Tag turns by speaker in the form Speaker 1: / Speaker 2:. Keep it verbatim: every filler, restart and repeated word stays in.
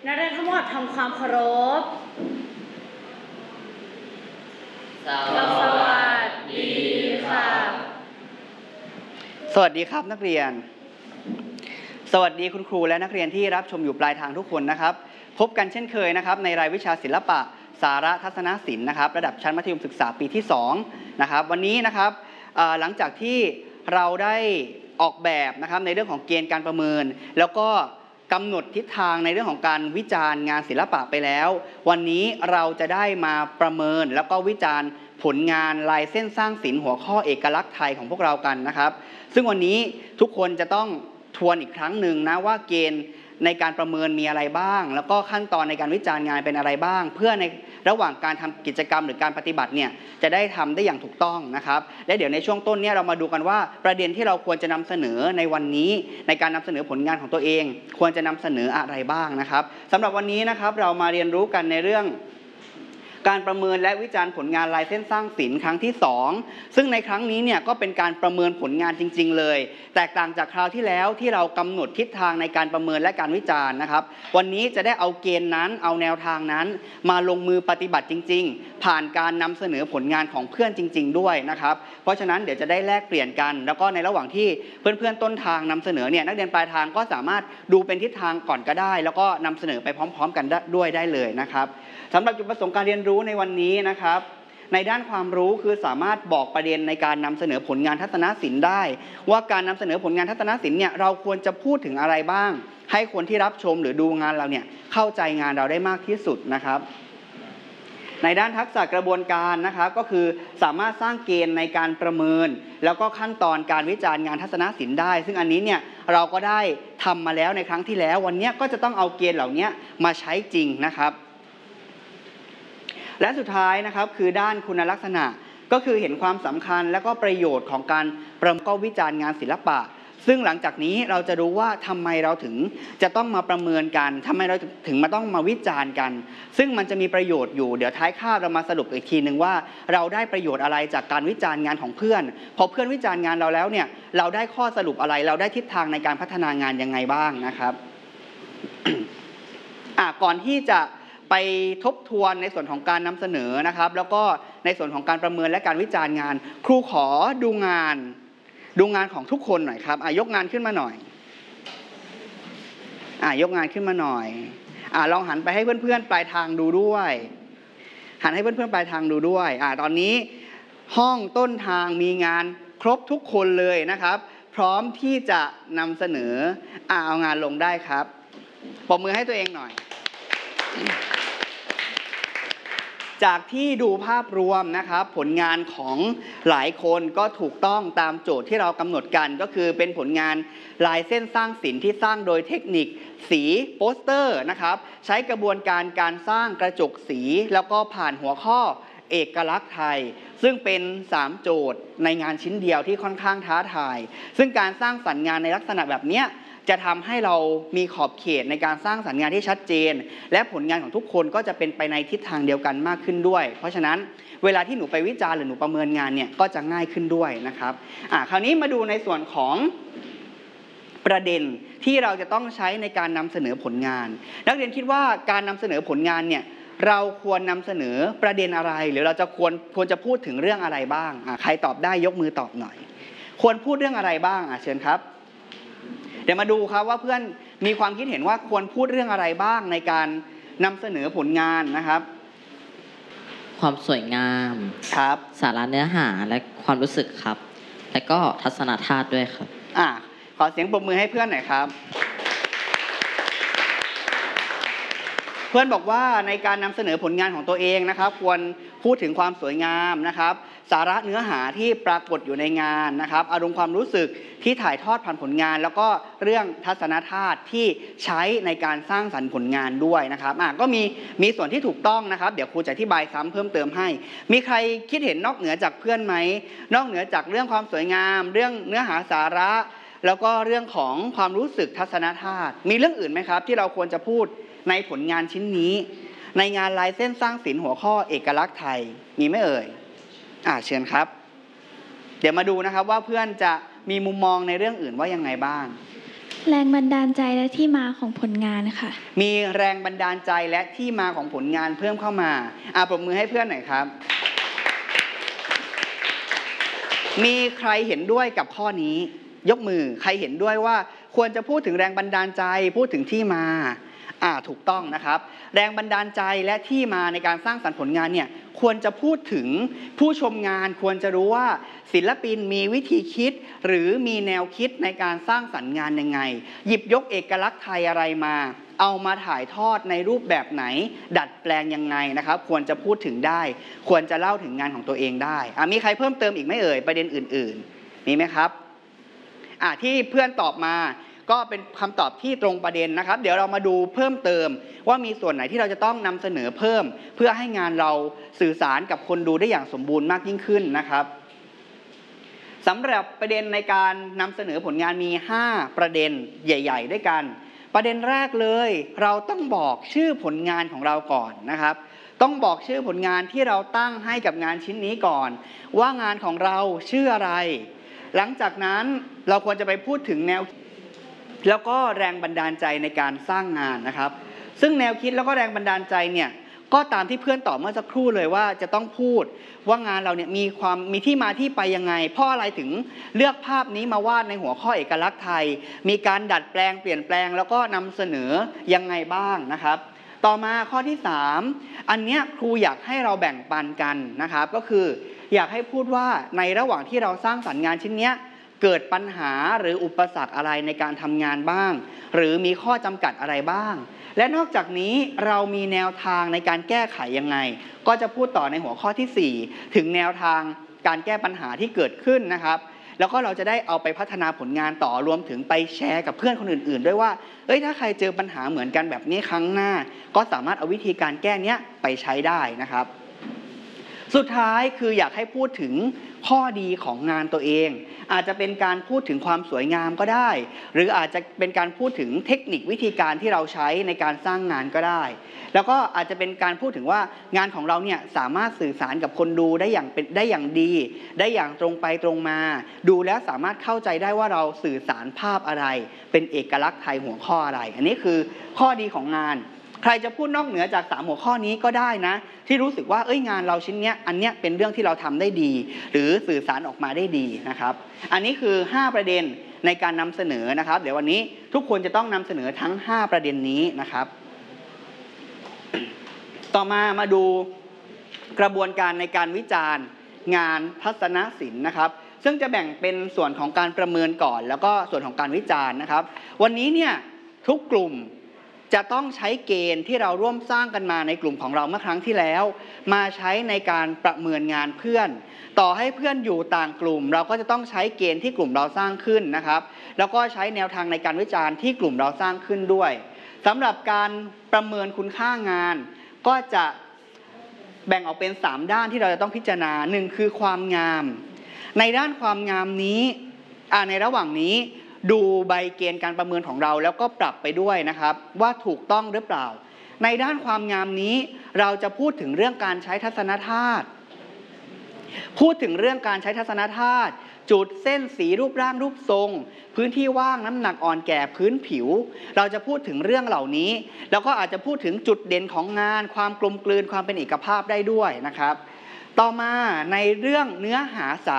Speaker 1: นักเรียนทั้งหมดทำความเคารพสวัสดีค่ะ
Speaker 2: สวัสดีครับนักเรียนสวัสดีคุณครูและนักเรียนที่รับชมอยู่ปลายทางทุกคนนะครับพบกันเช่นเคยนะครับในรายวิชาศิลปะสาระทัศนศิลป์นะครับระดับชั้นมัธยมศึกษาปีที่สองนะครับวันนี้นะครับหลังจากที่เราได้ออกแบบนะครับในเรื่องของเกณฑ์การประเมินแล้วก็กำหนดทิศทางในเรื่องของการวิจารณ์งานศิลปะไปแล้ววันนี้เราจะได้มาประเมินแล้วก็วิจารณ์ผลงานลายเส้นสร้างศิลป์หัวข้อเอกลักษณ์ไทยของพวกเรากันนะครับซึ่งวันนี้ทุกคนจะต้องทวนอีกครั้งหนึ่งนะว่าเกณฑ์ในการประเมินมีอะไรบ้างแล้วก็ขั้นตอนในการวิจารณ์งานเป็นอะไรบ้างเพื่อในระหว่างการทำกิจกรรมหรือการปฏิบัติเนี่ยจะได้ทำได้อย่างถูกต้องนะครับและเดี๋ยวในช่วงต้นเนี่ยเรามาดูกันว่าประเด็นที่เราควรจะนำเสนอในวันนี้ในการนำเสนอผลงานของตัวเองควรจะนำเสนออะไรบ้างนะครับสำหรับวันนี้นะครับเรามาเรียนรู้กันในเรื่องการประเมินและวิจารณ์ผลงานลายเส้นสร้างศิลป์ครั้งที่สองซึ่งในครั้งนี้เนี่ยก็เป็นการประเมินผลงานจริงๆเลยแตกต่างจากคราวที่แล้วที่เรากำหนดทิศทางในการประเมินและการวิจารณ์นะครับวันนี้จะได้เอาเกณฑ์นั้นเอาแนวทางนั้นมาลงมือปฏิบัติจริงๆผ่านการนำเสนอผลงานของเพื่อนจริงๆด้วยนะครับเพราะฉะนั้นเดี๋ยวจะได้แลกเปลี่ยนกันแล้วก็ในระหว่างที่เพื่อนๆต้นทางนำเสนอเนี่ยนักเรียนปลายทางก็สามารถดูเป็นทิศทางก่อนก็ได้แล้วก็นำเสนอไปพร้อมๆกันด้วยได้เลยนะครับสำหรับจุดประสงค์การเรียนรู้ในวันนี้นะครับในด้านความรู้คือสามารถบอกประเด็นในการนำเสนอผลงานทัศนศิลป์ได้ว่าการนำเสนอผลงานทัศนศิลป์เนี่ยเราควรจะพูดถึงอะไรบ้างให้คนที่รับชมหรือดูงานเราเนี่ยเข้าใจงานเราได้มากที่สุดนะครับในด้านทักษะกระบวนการนะครับก็คือสามารถสร้างเกณฑ์ในการประเมินแล้วก็ขั้นตอนการวิจารณ์งานทัศนศิลป์ได้ซึ่งอันนี้เนี่ยเราก็ได้ทำมาแล้วในครั้งที่แล้ววันนี้ก็จะต้องเอาเกณฑ์เหล่านี้มาใช้จริงนะครับและสุดท้ายนะครับคือด้านคุณลักษณะก็คือเห็นความสำคัญและก็ประโยชน์ของการประเมินก็วิจารณ์งานศิลปะซึ่งหลังจากนี้เราจะรู้ว่าทำไมเราถึงจะต้องมาประเมินกันทำไมเราถึงมาต้องมาวิจารณ์กันซึ่งมันจะมีประโยชน์อยู่เดี๋ยวท้ายคาบเรามาสรุปอีกทีนึงว่าเราได้ประโยชน์อะไรจากการวิจารณ์งานของเพื่อนพอเพื่อนวิจารณ์งานเราแล้วเนี่ยเราได้ข้อสรุปอะไรเราได้ทิศทางในการพัฒนางานยังไงบ้างนะครับ อ่ะก่อนที่จะไปทบทวนในส่วนของการนำเสนอนะครับแล้วก็ในส่วนของการประเมินและการวิจารณ์งานครูขอดูงานดูงานของทุกคนหน่อยครับอ่ะยกงานขึ้นมาหน่อยอ่ะยกงานขึ้นมาหน่อยอ่ะลองหันไปให้เพื่อนๆปลายทางดูด้วยหันให้เพื่อนๆปลายทางดูด้วยอ่ะตอนนี้ห้องต้นทางมีงานครบทุกคนเลยนะครับพร้อมที่จะนำเสนออ่ะเอางานลงได้ครับปรบมือให้ตัวเองหน่อยจากที่ดูภาพรวมนะครับผลงานของหลายคนก็ถูกต้องตามโจทย์ที่เรากำหนดกันก็คือเป็นผลงานลายเส้นสร้างศิลป์ที่สร้างโดยเทคนิคสีโปสเตอร์นะครับใช้กระบวนการการสร้างกระจกสีแล้วก็ผ่านหัวข้อเอกลักษณ์ไทยซึ่งเป็นสามโจทย์ในงานชิ้นเดียวที่ค่อนข้างท้าทายซึ่งการสร้างสรรค์งานในลักษณะแบบนี้จะทำให้เรามีขอบเขตในการสร้างสรรค์งานที่ชัดเจนและผลงานของทุกคนก็จะเป็นไปในทิศทางเดียวกันมากขึ้นด้วยเพราะฉะนั้นเวลาที่หนูไปวิจารณ์หรือหนูประเมินงานเนี่ยก็จะง่ายขึ้นด้วยนะครับอ่ะคราวนี้มาดูในส่วนของประเด็นที่เราจะต้องใช้ในการนำเสนอผลงานนักเรียนคิดว่าการนำเสนอผลงานเนี่ยเราควรนำเสนอประเด็นอะไรหรือเราจะควรควรจะพูดถึงเรื่องอะไรบ้างอ่ะใครตอบได้ยกมือตอบหน่อยควรพูดเรื่องอะไรบ้างอ่ะเชิญครับเดี๋ยวมาดูครับว่าเพื่อนมีความคิดเห็นว่าควรพูดเรื่องอะไรบ้างในการนำเสนอผลงานนะครับ
Speaker 3: ความสวยงาม
Speaker 2: ครับ
Speaker 3: สาระเนื้อหาและความรู้สึกครับและก็ทัศนธาตุด้วยครับ
Speaker 2: อ่ะขอเสียงปรบมือให้เพื่อนหน่อยครับเพื่อนบอกว่าในการนำเสนอผลงานของตัวเองนะครับควรพูดถึงความสวยงามนะครับสาระเนื้อหาที่ปรากฏอยู่ในงานนะครับอารมณ์ความรู้สึกที่ถ่ายทอดผ่านผลงานแล้วก็เรื่องทัศนธาตุที่ใช้ในการสร้างสรรค์ผลงานด้วยนะครับอ่ะก็มีมีส่วนที่ถูกต้องนะครับเดี๋ยวครูจะอธิบายซ้ำเพิ่มเติมให้มีใครคิดเห็นนอกเหนือจากเพื่อนไหมนอกเหนือจากเรื่องความสวยงามเรื่องเนื้อหาสาระแล้วก็เรื่องของความรู้สึกทัศนธาตุมีเรื่องอื่นไหมครับที่เราควรจะพูดในผลงานชิ้นนี้ในงานลายเส้นสร้างศิลป์หัวข้อเอกลักษณ์ไทยมีไหมเอ่ยอ่าเชิญครับเดี๋ยวมาดูนะครับว่าเพื่อนจะมีมุมมองในเรื่องอื่นว่ายังไงบ้าง
Speaker 4: แรงบันดาลใจและที่มาของผลงานค่ะ
Speaker 2: มีแรงบันดาลใจและที่มาของผลงานเพิ่มเข้ามาอ่ะปรบมือให้เพื่อนหน่อยครับมีใครเห็นด้วยกับข้อนี้ยกมือใครเห็นด้วยว่าควรจะพูดถึงแรงบันดาลใจพูดถึงที่มาอ่าถูกต้องนะครับแรงบันดาลใจและที่มาในการสร้างสรรค์ผลงานเนี่ยควรจะพูดถึงผู้ชมงานควรจะรู้ว่าศิลปินมีวิธีคิดหรือมีแนวคิดในการสร้างสรรค์งานยังไงหยิบยกเอกลักษณ์ไทยอะไรมาเอามาถ่ายทอดในรูปแบบไหนดัดแปลงยังไงนะครับควรจะพูดถึงได้ควรจะเล่าถึงงานของตัวเองได้อ่ะมีใครเพิ่มเติมอีกไหมเอ่ยประเด็นอื่นๆมีไหมครับอ่ะที่เพื่อนตอบมาก็เป็นคำตอบที่ตรงประเด็นนะครับเดี๋ยวเรามาดูเพิ่มเติมว่ามีส่วนไหนที่เราจะต้องนำเสนอเพิ่มเพื่อให้งานเราสื่อสารกับคนดูได้อย่างสมบูรณ์มากยิ่งขึ้นนะครับสำหรับประเด็นในการนำเสนอผลงานมีห้าประเด็นใหญ่ๆด้วยกันประเด็นแรกเลยเราต้องบอกชื่อผลงานของเราก่อนนะครับต้องบอกชื่อผลงานที่เราตั้งให้กับงานชิ้นนี้ก่อนว่างานของเราชื่ออะไรหลังจากนั้นเราควรจะไปพูดถึงแนวแล้วก็แรงบันดาลใจในการสร้างงานนะครับซึ่งแนวคิดแล้วก็แรงบันดาลใจเนี่ยก็ตามที่เพื่อนตอบเมื่อสักครู่เลยว่าจะต้องพูดว่างานเราเนี่ยมีความมีที่มาที่ไปยังไงเพราะอะไรถึงเลือกภาพนี้มาวาดในหัวข้อเอกลักษณ์ไทยมีการดัดแปลงเปลี่ยนแปลงแล้วก็นำเสนอยังไงบ้างนะครับต่อมาข้อที่สามอันเนี้ยครูอยากให้เราแบ่งปันกันนะครับก็คืออยากให้พูดว่าในระหว่างที่เราสร้างสรรค์งานชิ้นเนี้ยเกิดปัญหาหรืออุปสรรคอะไรในการทำงานบ้างหรือมีข้อจำกัดอะไรบ้างและนอกจากนี้เรามีแนวทางในการแก้ไขยังไงก็จะพูดต่อในหัวข้อที่สี่ถึงแนวทางการแก้ปัญหาที่เกิดขึ้นนะครับแล้วก็เราจะได้เอาไปพัฒนาผลงานต่อรวมถึงไปแชร์กับเพื่อนคนอื่นๆด้วยว่าเอ้ยถ้าใครเจอปัญหาเหมือนกันแบบนี้ครั้งหน้าก็สามารถเอาวิธีการแก้เนี้ยไปใช้ได้นะครับสุดท้ายคืออยากให้พูดถึงข้อดีของงานตัวเองอาจจะเป็นการพูดถึงความสวยงามก็ได้หรืออาจจะเป็นการพูดถึงเทคนิควิธีการที่เราใช้ในการสร้างงานก็ได้แล้วก็อาจจะเป็นการพูดถึงว่างานของเราเนี่ยสามารถสื่อสารกับคนดูได้อย่างเป็นได้อย่างดีได้อย่างตรงไปตรงมาดูแล้วสามารถเข้าใจได้ว่าเราสื่อสารภาพอะไรเป็นเอกลักษณ์ไทยหัวข้ออะไรอันนี้คือข้อดีของงานใครจะพูดนอกเหนือจากสามหัวข้อนี้ก็ได้นะที่รู้สึกว่าเอ้ยงานเราชิ้นเนี้ยอันเนี้ยเป็นเรื่องที่เราทำได้ดีหรือสื่อสารออกมาได้ดีนะครับอันนี้คือห้าประเด็นในการนำเสนอนะครับเดี๋ยววันนี้ทุกคนจะต้องนำเสนอทั้งห้าประเด็นนี้นะครับต่อมามาดูกระบวนการในการวิจารณ์งานทัศนศิลป์นะครับซึ่งจะแบ่งเป็นส่วนของการประเมินก่อนแล้วก็ส่วนของการวิจารณ์นะครับวันนี้เนี่ยทุกกลุ่มจะต้องใช้เกณฑ์ที่เราร่วมสร้างกันมาในกลุ่มของเราเมื่อครั้งที่แล้วมาใช้ในการประเมินงานเพื่อนต่อให้เพื่อนอยู่ต่างกลุ่มเราก็จะต้องใช้เกณฑ์ที่กลุ่มเราสร้างขึ้นนะครับแล้วก็ใช้แนวทางในการวิจารณ์ที่กลุ่มเราสร้างขึ้นด้วยสำหรับการประเมินคุณค่างานก็จะแบ่งออกเป็นสามด้านที่เราจะต้องพิจารณาหนึ่งคือความงามในด้านความงามนี้ในระหว่างนี้ดูใบเกณฑ์การประเมินของเราแล้วก็ปรับไปด้วยนะครับว่าถูกต้องหรือเปล่าในด้านความงามนี้เราจะพูดถึงเรื่องการใช้ทัศนธาตุพูดถึงเรื่องการใช้ทัศนธาตุจุดเส้นสีรูปร่างรูปทรงพื้นที่ว่างน้ำหนักอ่อนแก่พื้นผิวเราจะพูดถึงเรื่องเหล่านี้แล้วก็อาจจะพูดถึงจุดเด่นของงานความกลมกลืนความเป็นเอกภาพได้ด้วยนะครับต่อมาในเรื่องเนื้อหาสา